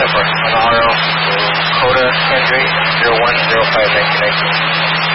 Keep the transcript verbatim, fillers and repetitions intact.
for. On the R O, Coda Kendrick, zero one zero five nineteen nineteen.